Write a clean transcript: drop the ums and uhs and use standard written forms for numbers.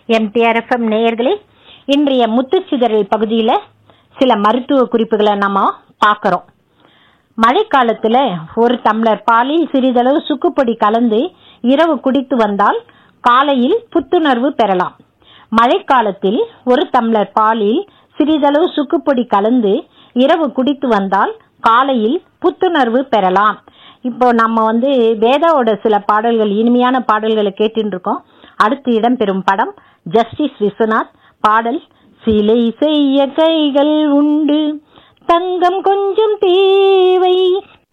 MTR FM நேயர்களே, இன்றைய முத்துச்சிதறல் பகுதியில் சில மருத்துவ குறிப்புகளை நம்ம பார்க்குறோம். மழைக்காலத்தில் ஒரு டம்ளர் பாலில் சிறிதளவு சுக்குப்பொடி கலந்து இரவு குடித்து வந்தால் காலையில் புத்துணர்வு பெறலாம். மழைக்காலத்தில் ஒரு டம்ளர் பாலில் சிறிதளவு சுக்குப்பொடி கலந்து இரவு குடித்து வந்தால் காலையில் புத்துணர்வு பெறலாம். இப்போ நம்ம வேதாவோட சில பாடல்கள், இனிமையான பாடல்களை கேட்டுட்டு இருக்கோம். அடுத்து இடம்பெறும் படம் ஜஸ்டிஸ் விஸ்வநாத். பாடல் சிலை செய்ய கைகள் உண்டு, தங்கம் கொஞ்சம் தேவை,